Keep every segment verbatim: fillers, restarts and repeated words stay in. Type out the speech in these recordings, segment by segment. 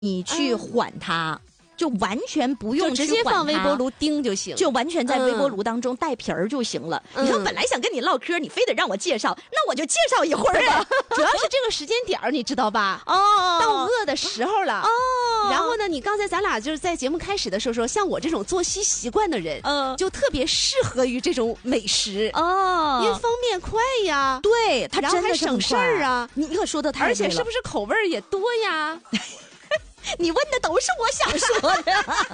你去缓它。嗯就完全不用直接放微波炉叮就行， 就完全在微波炉当中带皮儿就行了。嗯、你看，本来想跟你唠嗑，你非得让我介绍，那我就介绍一会儿吧。 主要是这个时间点儿，你知道吧？哦，到饿的时候了。哦，然后呢，你刚才咱俩就是在节目开始的时候说，像我这种作息习惯的人，嗯，就特别适合于这种美食哦，因为方便快呀。 对，它真的还省事儿啊。 你可说的太对了， 而且是不是口味也多呀？ 你问的都是我想说的，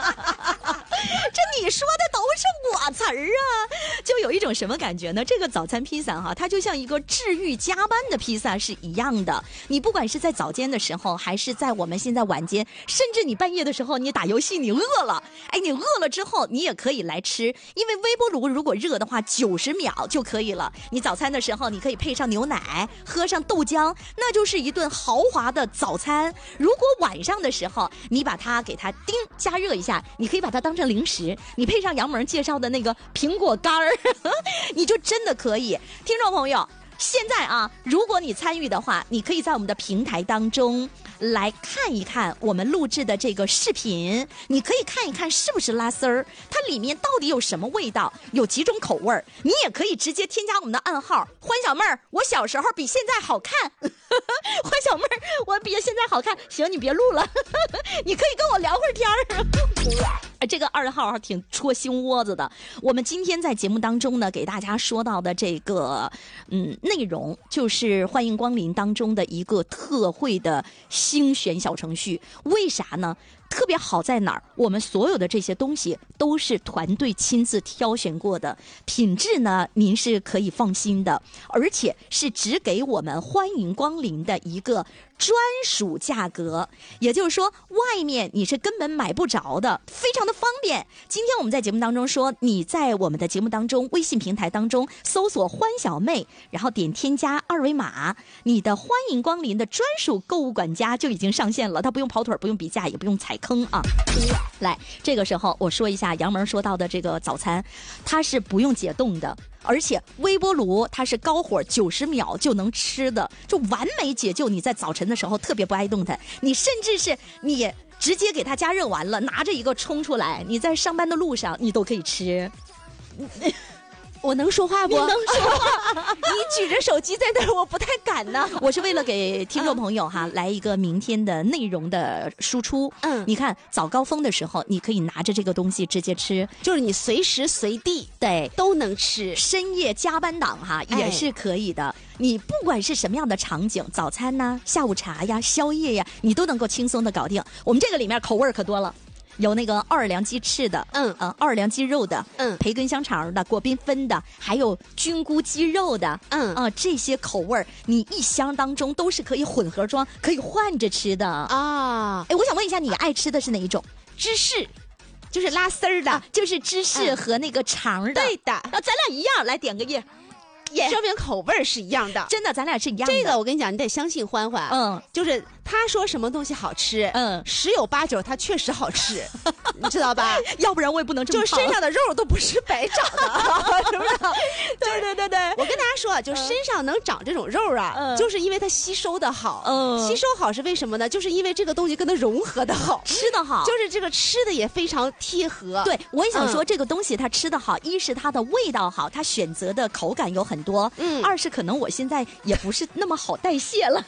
这你说的都是我词儿啊！就有一种什么感觉呢？这个早餐披萨哈，它就像一个治愈加班的披萨是一样的。你不管是在早间的时候，还是在我们现在晚间，甚至你半夜的时候，你打游戏你饿了，哎，你饿了之后你也可以来吃，因为微波炉如果热的话，九十秒就可以了。你早餐的时候，你可以配上牛奶，喝上豆浆，那就是一顿豪华的早餐。如果晚上的时候你把它给它叮加热一下，你可以把它当成零食，你配上杨萌介绍的那个苹果干儿，你就真的可以。听众朋友，现在啊，如果你参与的话，你可以在我们的平台当中来看一看我们录制的这个视频，你可以看一看是不是拉丝儿，它里面到底有什么味道，有几种口味儿。你也可以直接添加我们的暗号欢小妹儿，我小时候比现在好看。欢小妹儿，我比现在好看。行，你别录了，你可以跟我聊会儿天儿。这个二号还挺戳心窝子的。我们今天在节目当中呢，给大家说到的这个嗯内容，就是欢迎光临当中的一个特惠的星选小程序。为啥呢？特别好在哪儿？我们所有的这些东西都是团队亲自挑选过的，品质呢您是可以放心的，而且是只给我们欢迎光临的一个专属价格，也就是说外面你是根本买不着的，非常的方便。今天我们在节目当中说，你在我们的节目当中微信平台当中搜索欢小妹，然后点添加二维码，你的欢迎光临的专属购物管家就已经上线了，他不用跑腿，不用比价，也不用踩坑啊。来，这个时候我说一下杨萌说到的这个早餐，它是不用解冻的，而且微波炉它是高火九十秒就能吃的，就完美解救你在早晨的时候特别不爱动弹，你甚至是你直接给它加热完了，拿着一个冲出来，你在上班的路上你都可以吃。 我能说话不？ 你能说话？ 你举着手机在那儿，我不太敢呢。 我是为了给听众朋友哈、嗯、来一个明天的内容的输出。嗯，你看早高峰的时候，你可以拿着这个东西直接吃， 就是你随时随地对都能吃。 深夜加班党哈也是可以的。哎，你不管是什么样的场景，早餐呐、下午茶呀、宵夜呀，你都能够轻松的搞定。我们这个里面口味可多了。有那个奥尔良鸡翅的，嗯呃，奥尔良鸡肉的，嗯，培根香肠的，果缤纷的，还有菌菇鸡肉的，嗯啊、呃，这些口味你一箱当中都是可以混合装，可以换着吃的啊。哎，我想问一下，你爱吃的是哪一种？ 芝士，就是拉丝儿的、啊， 就是芝士和那个肠的。 对的， 然后咱俩一样，来点个页。 Yeah, 说明口味是一样的， 真的，咱俩是一样的。 这个我跟你讲，你得相信欢欢，嗯，就是他说什么东西好吃，嗯，十有八九他确实好吃，你知道吧？ 要不然我也不能这么胖，就身上的肉都不是白长的，是不是？ 对对对对， 我跟大家说，就身上能长这种肉啊，嗯、就是因为它吸收的好，嗯，吸收好是为什么呢？就是因为这个东西跟它融合的好， 吃的好， 就是这个吃的也非常贴合。 对，我也想说，这个东西它吃的好，一是它的味道好，它选择的口感有很多，嗯，二是可能我现在也不是那么好代谢了。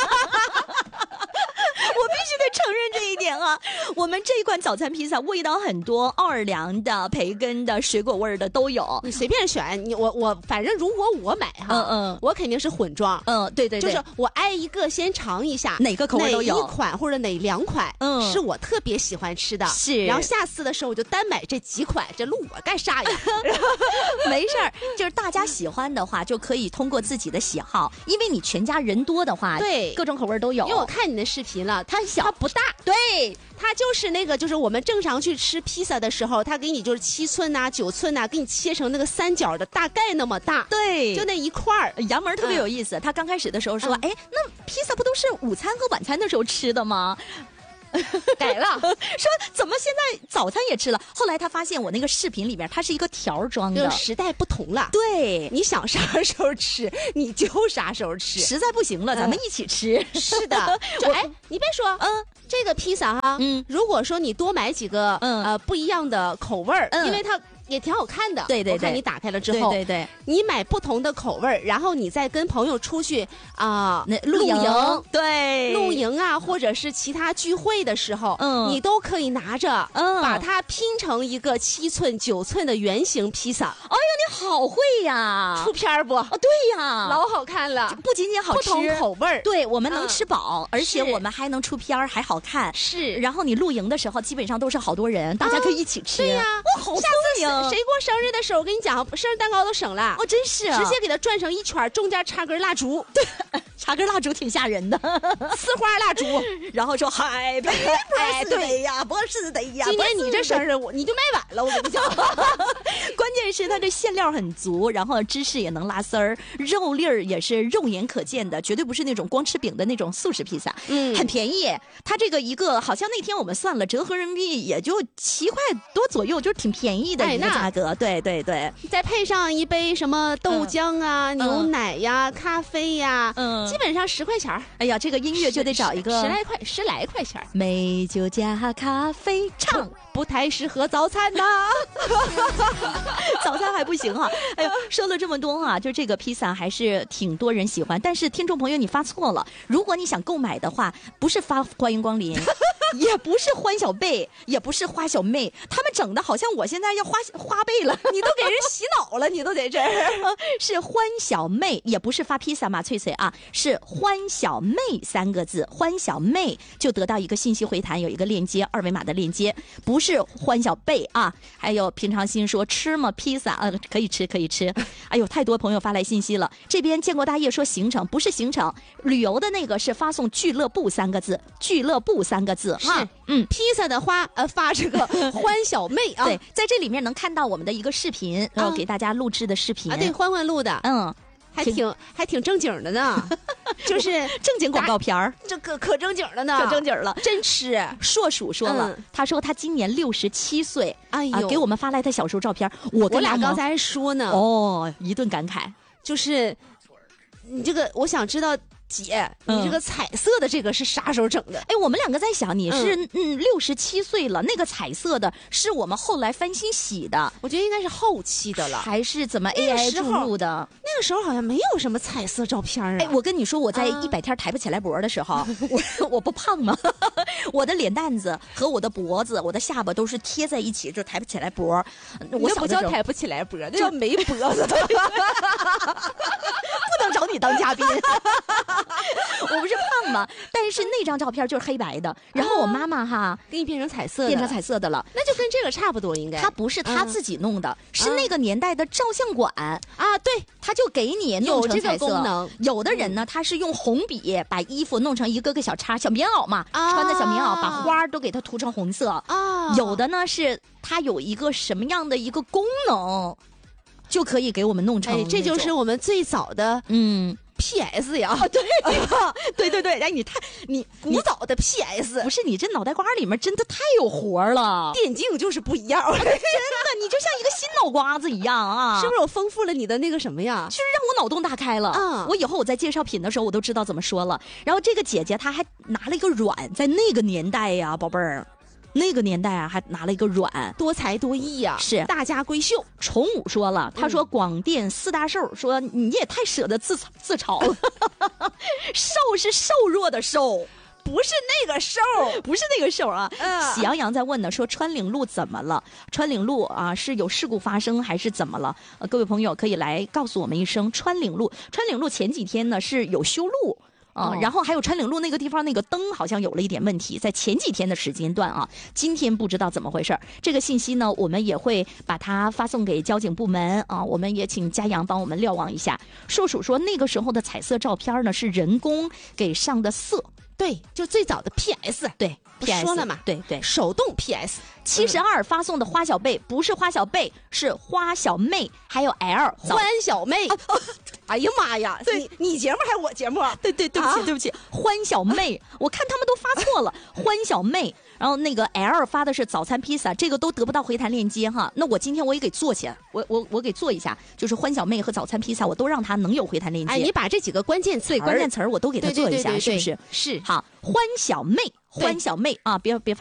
我必须得承认这一点啊！我们这一款早餐披萨味道很多，奥尔良的、培根的、水果味的都有， 你随便选。你我我反正如果我买哈，嗯嗯，我肯定是混装， 嗯，对对对， 就是我挨一个先尝一下， 哪个口味都有， 哪一款或者哪两款，嗯，是我特别喜欢吃的， 是。 然后下次的时候我就单买这几款，这路我干啥呀？ 没事儿，就是大家喜欢的话，就可以通过自己的喜好，因为你全家人多的话， 对， 各种口味都有。 因为我看你的视频了， 它小， 它不大， 对。 它就是那个，就是我们正常去吃披萨的时候，它给你就是七寸呐、九寸呐，给你切成那个三角的，大概那么大。 对， 就那一块儿。 杨门特别有意思，嗯、他刚开始的时候说：“哎、嗯，那披萨不都是午餐和晚餐的时候吃的吗？” 改了， 说怎么现在早餐也吃了？后来他发现我那个视频里边，它是一个条装的， 就时代不同了。 对， 你想啥时候吃，你就啥时候吃。 实在不行了，嗯、咱们一起吃。 是的，就哎，你别说，嗯。 这个披萨哈，嗯，如果说你多买几个，嗯呃不一样的口味儿，嗯，因为它也挺好看的。 对对对， 我看你打开了之后， 对对对， 你买不同的口味儿，然后你再跟朋友出去啊、呃、 露营， 对，露营啊，或者是其他聚会的时候，嗯，你都可以拿着，嗯，把它拼成一个七寸、九寸的圆形披萨。 哎呦，你好会呀！ 出片儿不？ 哦，对呀， 老好看了， 不仅仅好吃， 不同口味儿， 对我们能吃饱，而且我们还能出片儿，还好看。 是， 然后你露营的时候，基本上都是好多人，大家可以一起吃。 对呀， 哇，好聪明！ 谁过生日的时候，我跟你讲，生日蛋糕都省了。 哦，真是， 直接给它转成一圈，中间插根蜡烛。 对，插根蜡烛挺吓人的， 丝花蜡烛。 然后说嗨， 哎， 对呀，不是的呀。 今年你这生日，我你就卖晚了，我跟你讲。 关键是它这馅料很足，然后芝士也能拉丝儿，肉粒儿也是肉眼可见的，绝对不是那种光吃饼的那种速食披萨。嗯，很便宜。它这个一个好像那天我们算了，折合人民币也就七块多左右，就是挺便宜的一个价格。哎、对对对， 再配上一杯什么豆浆啊、嗯、牛奶呀、嗯、咖啡呀，嗯，基本上十块钱。 哎呀，这个音乐就得找一个十来块，十来块钱。 美酒加咖啡，唱不, 不太适合早餐呐、啊。 早餐还不行哈、啊。哎呦，说了这么多啊，就这个披萨还是挺多人喜欢。但是听众朋友，你发错了。如果你想购买的话，不是发欢迎光临，也不是欢小贝，也不是花小妹，他们整的好像我现在要花花呗了， 你都给人洗脑了，你都在这儿。 是欢小妹，也不是发披萨嘛，翠翠啊，是欢小妹三个字，欢小妹就得到一个信息回弹，有一个链接，二维码的链接，不是欢小贝啊。还有平常心说吃吗？披萨啊，可以吃，可以吃。哎呦，太多朋友发来信息了。这边建国大业说行程不是行程，旅游的那个是发送俱乐部三个字，俱乐部三个字哈。嗯，披萨的花呃发这个欢小妹啊。 对，在这里面能看到我们的一个视频，然后给大家录制的视频啊，对，欢欢录的， 嗯。 还挺还挺正经的呢，就是正经广告片儿， 这可可正经了呢， 可正经了， 真吃。 硕鼠说了，嗯、他说他今年六十七岁，哎呦、啊，给我们发来他小时候照片，我跟我俩刚才还说呢， 哦，一顿感慨， 就是你这个，我想知道。姐，你这个彩色的这个是啥时候整的？ 哎、嗯，我们两个在想，你是嗯六十七岁了，那个彩色的是我们后来翻新洗的， 我觉得应该是后期的了， 还是怎么 A I 注入的？ 那个时候好像没有什么彩色照片啊。 哎，我跟你说，我在一百天抬不起来脖的时候，啊、我我不胖吗？我的脸蛋子和我的脖子、我的下巴都是贴在一起，就抬不起来脖。 我不叫抬不起来脖，那叫没脖子。不能找你当嘉宾。我不是胖吗？但是那张照片就是黑白的，然后我妈妈哈给你变成彩色的， 变成彩色的了， 那就跟这个差不多应该。 她不是她自己弄的，嗯、是那个年代的照相馆啊，对， 他就给你弄成彩色。 有这个功能。 有的人呢，他是用红笔把衣服弄成一个个小叉，小棉袄嘛，啊、穿的小棉袄，把花都给它涂成红色啊。有的呢是它有一个什么样的一个功能，就可以给我们弄成、 哎。这就是我们最早的嗯。P S 呀， 啊、对对对对，哎，你太你古早的 P S， 不是你这脑袋瓜里面真的太有活了， 电竞就是不一样， 真的，你就像一个新脑瓜子一样啊， 是不是？我丰富了你的那个什么呀？ 就是让我脑洞大开了啊！我以后我在介绍品的时候，我都知道怎么说了。然后这个姐姐她还拿了一个软，在那个年代呀，宝贝儿。那个年代啊，还拿了一个软， 多才多艺呀、啊， 是大家闺秀。 崇武说了，他说广电四大寿，说你也太舍得自自嘲了，瘦是瘦弱的瘦， 不是那个瘦， 不是那个瘦啊。嗯、喜羊羊在问呢，说川岭路怎么了？川岭路啊，是有事故发生还是怎么了？呃，各位朋友可以来告诉我们一声。川岭路，川岭路前几天呢是有修路。啊、嗯，然后还有川岭路那个地方那个灯好像有了一点问题，在前几天的时间段啊，今天不知道怎么回事。这个信息呢，我们也会把它发送给交警部门啊，我们也请嘉阳帮我们瞭望一下。硕鼠说那个时候的彩色照片呢是人工给上的色， 对，就最早的 P S， 对。 不说了嘛， 对对， 手动 P S。 七十二发送的花小贝不是花小贝，是花小妹，还有 L 欢小妹。啊哦哎呀妈呀，你你节目还是我节目？ 对对，对不起、啊、对不起，欢小妹，我看他们都发错了，欢小妹。然后那个 L 发的是早餐披萨，这个都得不到回弹链接哈。那我今天我也给做起来，我我我给做一下，就是欢小妹和早餐披萨，我都让他能有回弹链接。 哎，你把这几个关键词， 对关键词儿我都给他做一下， 对对对对对是不是？ 是好，欢小妹，欢小妹啊，别别。